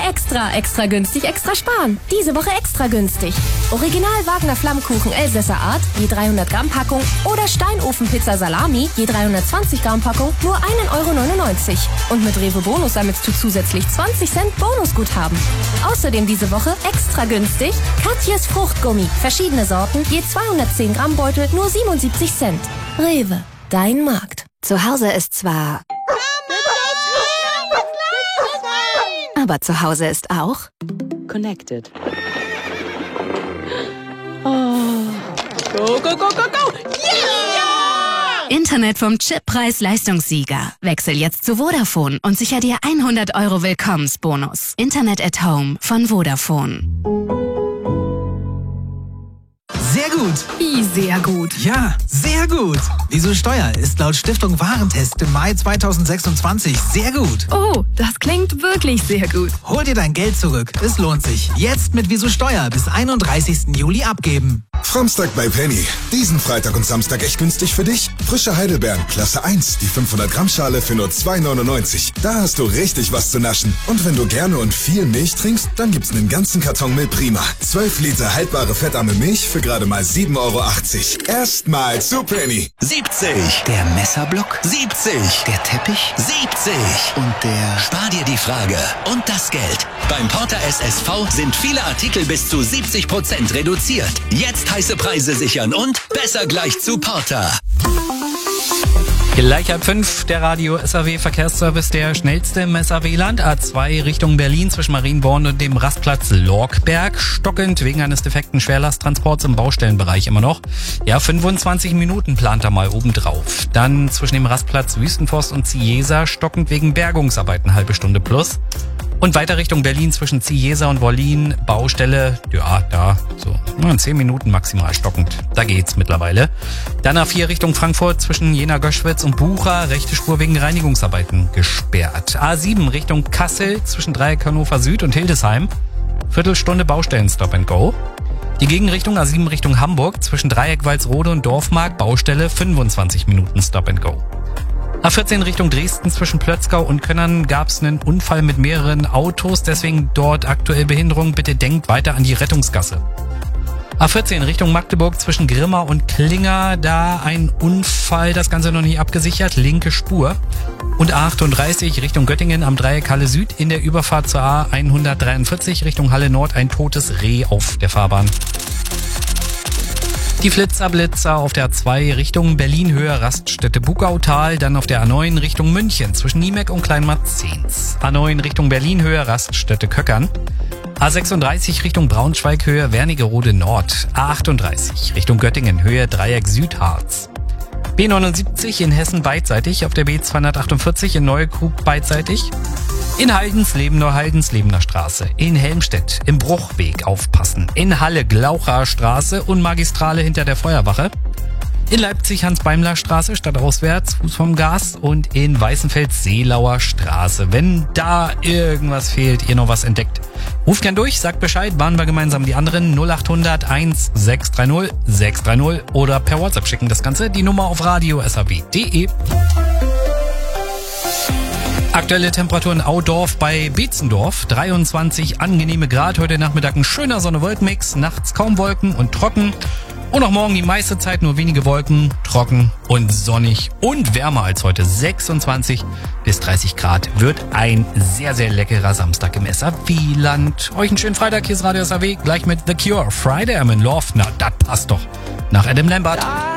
Extra günstig, extra sparen. Diese Woche extra günstig. Original Wagner Flammkuchen Elsässer Art, je 300 Gramm Packung oder Steinofenpizza Salami, je 320 Gramm Packung, nur 1,99 €. Und mit Rewe Bonus sammelst du zusätzlich 20 Cent Bonusguthaben. Außerdem diese Woche extra günstig Katjes Fruchtgummi. Verschiedene Sorten, je 210 Gramm Beutel, nur 77 Cent. Rewe, dein Markt. Zu Hause ist zwar... Aber zu Hause ist auch... Connected. Oh. Go, go, go, go, go! Yeah! Internet vom Chippreis-Leistungssieger. Wechsel jetzt zu Vodafone und sicher dir 100 € Willkommensbonus. Internet at Home von Vodafone. Sehr gut. Wie sehr gut? Ja, sehr gut. Wieso Steuer ist laut Stiftung Warentest im Mai 2026 sehr gut. Oh, das klingt wirklich sehr gut. Hol dir dein Geld zurück. Es lohnt sich. Jetzt mit Wieso Steuer bis 31. Juli abgeben. Samstag bei Penny. Diesen Freitag und Samstag echt günstig für dich. Frische Heidelbeeren, Klasse 1, die 500 Gramm Schale für nur 2,99 €. Da hast du richtig was zu naschen. Und wenn du gerne und viel Milch trinkst, dann gibt's einen ganzen Karton Milch Prima. 12 Liter haltbare fettarme Milch für gerade mal 7,80 €. Erstmal zu Penny. 70. Der Messerblock. 70. Der Teppich. 70. Und der... Spar dir die Frage und das Geld. Beim Porter SSV sind viele Artikel bis zu 70% reduziert. Jetzt heiße Preise sichern und besser gleich zu Porter. Gleich ab 5 der Radio SAW Verkehrsservice, der schnellste im SAW-Land. A2 Richtung Berlin zwischen Marienborn und dem Rastplatz Lorkberg. Stockend wegen eines defekten Schwerlasttransports im Baustellenbereich immer noch. Ja, 25 Minuten plant er mal obendrauf. Dann zwischen dem Rastplatz Wüstenforst und Ciesa stockend wegen Bergungsarbeiten, halbe Stunde plus. Und weiter Richtung Berlin zwischen Ciesa und Wollin, Baustelle, ja, da so 10 Minuten maximal stockend. Da geht's mittlerweile. Dann A4 Richtung Frankfurt zwischen Jena-Göschwitz und Bucha, rechte Spur wegen Reinigungsarbeiten gesperrt. A7 Richtung Kassel zwischen Dreieck Hannover Süd und Hildesheim, Viertelstunde Baustellen Stop and Go. Die Gegenrichtung A7 Richtung Hamburg zwischen Dreieck Walsrode und Dorfmark, Baustelle 25 Minuten Stop and Go. A14 Richtung Dresden zwischen Plötzgau und Könnern gab es einen Unfall mit mehreren Autos, deswegen dort aktuell Behinderung. Bitte denkt weiter an die Rettungsgasse. A14 Richtung Magdeburg zwischen Grimma und Klinger, da ein Unfall, das Ganze noch nicht abgesichert, linke Spur. Und A38 Richtung Göttingen am Dreieck Halle Süd in der Überfahrt zur A143 Richtung Halle Nord ein totes Reh auf der Fahrbahn. Die Blitzer auf der A2 Richtung Berlin-Höhe Raststätte Bugautal, dann auf der A9 Richtung München zwischen Niemeck und Kleinmarzens. A9 Richtung Berlin-Höhe Raststätte Köckern. A36 Richtung Braunschweig-Höhe Wernigerode Nord. A38 Richtung Göttingen Höhe Dreieck Südharz. B79 in Hessen beidseitig, auf der B248 in Neukrug beidseitig. In Haldensleben, Neuhaldenslebener Straße. In Helmstedt, im Bruchweg aufpassen. In Halle, Glaucher Straße und Magistrale hinter der Feuerwache. In Leipzig, Hans-Beimler-Straße, stadtauswärts, Fuß vom Gas. Und in Weißenfels, Seelauer Straße. Wenn da irgendwas fehlt, ihr noch was entdeckt, ruft gern durch, sagt Bescheid, warnen wir gemeinsam die anderen 0800 1630 630 oder per WhatsApp schicken das Ganze. Die Nummer auf radio.saw.de. Aktuelle Temperaturen Audorf bei Beetzendorf, 23 angenehme Grad. Heute Nachmittag ein schöner Sonne-Wolken-Mix, nachts kaum Wolken und trocken. Und auch morgen die meiste Zeit nur wenige Wolken, trocken und sonnig und wärmer als heute. 26 bis 30 Grad wird ein sehr, sehr leckerer Samstag im SAW-Land. Euch einen schönen Freitag, hier ist Radio SAW, gleich mit The Cure. Friday I'm in Love, na, das passt doch. Nach Adam Lambert.